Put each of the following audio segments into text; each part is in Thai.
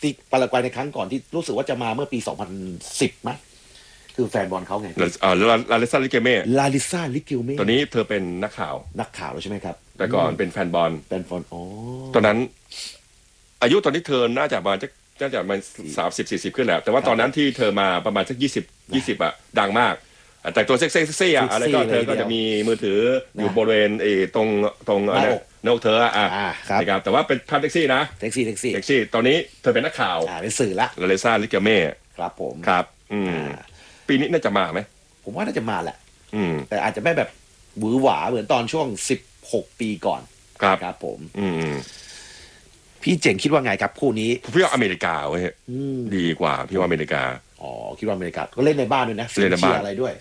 ที่ปารากวัยในครั้งก่อนที่รู้สึกว่าจะมาเมื่อปี2010มั้ยคือแฟนบอลเขาไงลาลิซาลิเกเม่ลาลิซาลิเกเม่ตอนนี้เธอเป็นนักข่าวแล้วใช่ไหมครับแต่ก่อนเป็นแฟนบอลอ๋อตอนนั้นอายุตอนที่เธอน่าจะมา30-40ขึ้นแล้วแต่ว่าตอนนั้นที่เธอมาประมาณสัก20อ่ะดังมากแต่ตัวเซ็กซี่อ่ะอะไรก็เธอก็จะมีมือถืออยู่บริเวณตรงหน้าอกเธอนะครับแต่ว่าเป็นภาพเซ็กซี่นะเซ็กซี่ตอนนี้เธอเป็นนักข่าวเป็นสื่อละลาเลซ่าลิเกเม่ครับผมครับปีนี้น่าจะมาไหมผมว่าน่าจะมาแหละแต่อาจจะไม่แบบหวือหวาเหมือนตอนช่วง16ปีก่อนครับผมพี่เจ๋งคิดว่าไงครับคู่นี้พี่ว่าอเมริกาเว้ยดีกว่าพี่ว่าอเมริกาคิดว่าอเมริกาก็เล่นในบ้านด้วยนะเล่นในบ้านอะไรด้วย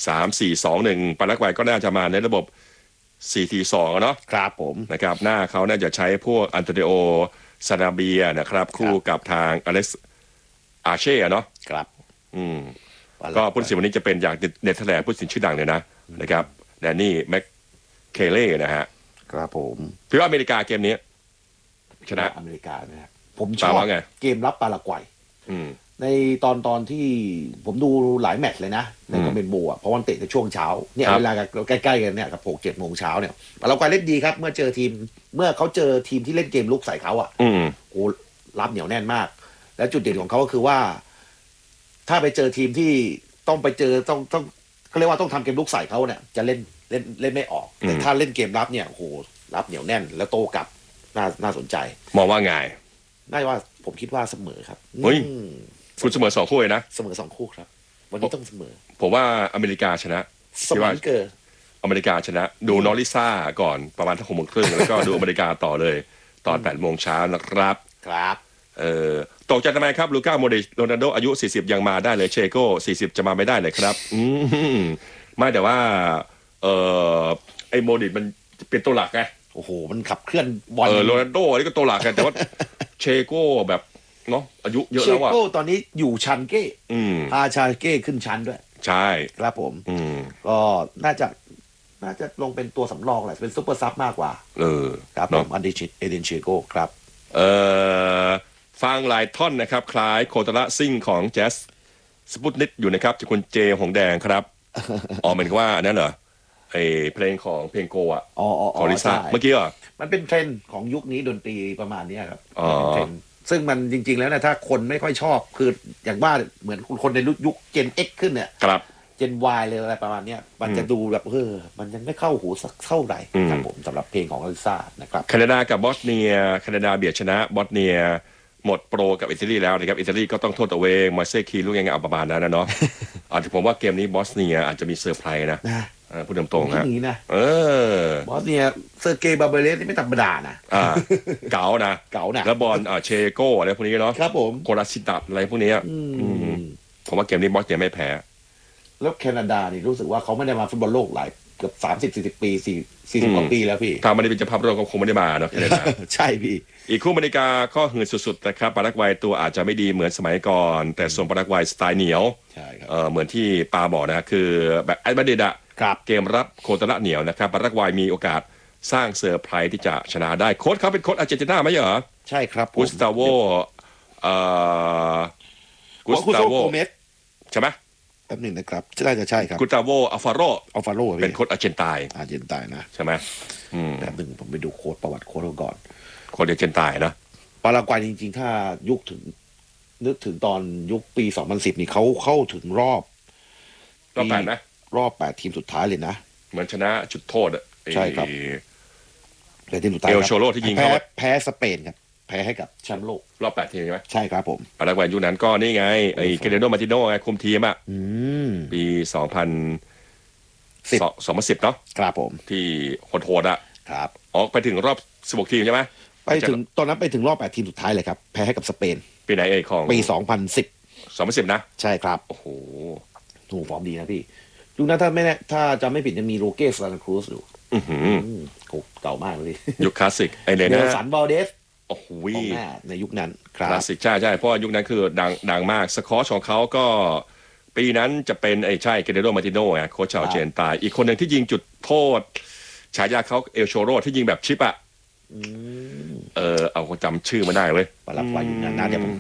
3-4-2-1ปารากวัยก็น่าจะมาในระบบ4-4-2เนาะครับผมนะครับหน้าเขาน่าจะใช้พวกอันโตนิโอซานาเบียนะครับคู่กับทางอเล็กซ์อาเช่เนาะครับก็ผู้ตัดสินวันนี้จะเป็นอย่างเนเธอร์แลนด์ผู้ตัดสินชื่อดังเลยนะครับแดนนี่แม็กเคเล่นะฮะครับผมพี่ว่าอเมริกาเกมนี้ชนะอเมริกานะครับผมชอบเกมรับปารากวัยในตอนที่ผมดูหลายแมตช์เลยนะในคอมเมนต์โบว์เพราะวันเตะในช่วงเช้าเนี่ยเวลาใกล้ๆกันเนี่ยกับ6-7 โมงเช้าเนี่ยปารากวัยเล่นดีครับเมื่อเขาเจอทีมที่เล่นเกมลุกใส่เขาโอ้รับเหนียวแน่นมากแล้วจุดเด่นของเขาก็คือว่าถ้าไปเจอทีมที่ต้องไปเจอต้องเขาเรียกว่าต้องทำเกมลุกใส่เขาเนี่ยจะเล่นไม่ออกแต่ถ้าเล่นเกมรับเนี่ยโอ้โหรับเหนียวแน่นแล้วโต้กลับน่าสนใจมองว่าไงน่าว่าผมคิดว่าเสมอครับคุณเสมอ2 คู่เลยนะเสมอ2 คู่ครับวันนี้ต้องเสมอผมว่าอเมริกาชนะสมัยเกิดอเมริกาชนะดูนอริซ่าก่อนประมาณ6 โมงครึ่งแล้วก็ดูอเมริกาต่อเลยตอน8 โมงเช้านะครับตกใจทำไมครับลูก้าโมดริชโรนัลโดอายุ40ยังมาได้เลยเชโก้40จะมาไม่ได้เลยครับไม่แต่ว่าไอ้โมดริชมันเป็นตัวหลักไงโอ้โหมันขับเคลื่อนบอลโรนัลโดนี่ก็ตัวหลักกันแต่ว่าเชโก้แบบเนาะอายุเยอะแล้วเชโก้ตอนนี้อยู่ชันเก้พาชาเก้ขึ้นชั้นด้วยใช่ครับผมก็น่าจะลงเป็นตัวสำรองแหละเป็นซุปเปอร์ซับมากกว่าครับผมเอเดนเชโก้ครับฟังหลายท่อนนะครับคล้ายโคตระซิ่งของแจ๊สสปุตนิกอยู่นะครับจากคุณเจหงแดงครับเหมือนว่านั่นเหรอไอเพลงของเพลงโกะของลิซ่าเมื่อกี้มันเป็นเทรนด์ของยุคนี้ดนตรีประมาณนี้ครับเป็นเทรนด์ซึ่งมันจริงๆแล้วนะถ้าคนไม่ค่อยชอบคืออย่างว่าเหมือนคนในยุคเจน X ขึ้นเนี่ยเจน Y เลยอะไรประมาณนี้มันจะดูแบบมันยังไม่เข้าหูสักเท่าไหร่ครับผมสำหรับเพลงของลิซ่านะครับแคนาดากับบอสเนียแคนาดาเบียดชนะบอสเนียหมดโปรกับอิตาลีแล้วนะครับอิตาลีก็ต้องโทษตัวเองมาเซ่คีลูกยังไงเอาประมาณนั้นนะเนาะอาจจะผมว่าเกมนี้บอสเนียอาจจะมีเซอร์ไพรส์นะพูดตรงๆฮะบอสเนียเซอร์เกย์บาเบเลสนี่ไม่ธรรมดานะเก๋านะแล้วบอลเชโก้อะไรพวกนี้เนาะครับผมโคราชิตัดอะไรพวกนี้ผมว่าเกมนี้บอสเนียไม่แพ้แล้วแคนาดานี่รู้สึกว่าเขาไม่ได้มาฟุตบอลโลกหลายเกือบ30-40 ปี40 กว่าปีแล้วพี่ถ้าไม่ได้เป็นเจ้าภาพโลกก็คงไม่ได้มาเนาะแคนาดาใช่พี่อีกคู่อเมริกาก็หืนสุดๆนะครับปารากวัยตัวอาจจะไม่ดีเหมือนสมัยก่อนแต่ส่วนปารากวัยสไตล์เหนียวใช่ครับเหมือนที่ปาบอกนะคือแบบแอดมาดริดอะเกมรับโคตระเหนียวนะครับปารากวัยมีโอกาสสร้างเซอร์ไพรส์ที่จะชนะได้โค้ชเขาเป็นโค้ชอาร์เจนตินาไหมเหรอใช่ครับกุสตาโวเมสใช่ไหมแป๊บหนึ่งนะครับน่าจะใช่ครับกุสตาโวอัลฟาโรเป็นโค้ชอาร์เจนไตน์นะใช่ไหมแป๊บหนึ่งผมไปดูโค้ชประวัติโค้ชก่อนโค้ชอาร์เจนไตน์นะปารากวัยจริงๆถ้านึกถึงตอนยุคปี2010นี่เขาเข้าถึงรอบ 8ไหมรอบ8ทีมสุดท้ายเลยนะเหมือนชนะจุดโทษใช่ครับแต่ทีมสุดท้ายเอลโชโรที่ยิงเขาแพ้สเปนครับแพ้ให้กับแชมป์โลกรอบ8ทีมใช่ไหมใช่ครับผมปารากวัยยุคนั้นก็นี่ไงไอ้เกเรโนมาติโนไงคุมทีมปี2010เนาะครับผมที่โหดๆครับไปถึงรอบ16ทีมใช่ไหมไปถึงตอนนั้นไปถึงรอบ8ทีมสุดท้ายเลยครับแพ้ให้กับสเปนปีไหนของปี2010นะใช่ครับโอ้โหฟอร์มดีนะพี่ยุคนั้นถ้าจำไม่ผิดจะมีโรเกสซานครูซอยู่เก่ามากเลยยุคคลาสสิกไอ้เนี่ยนะเนลสันบอลเดสโอ้โหในยุคนั้นคลาสสิกใช่เพราะยุคนั้นคือดังมากสกอร์ของเขาก็ปีนั้นจะเป็นใช่เกเรโรมาติโน่ไงโค้ชชาวเจนตายอีกคนหนึ่งที่ยิงจุดโทษฉายาเขาเอลโชโรที่ยิงแบบชิปเอาจำชื่อมาได้เว้ยปารากวัยยุคนั้นนะเดี๋ยวผม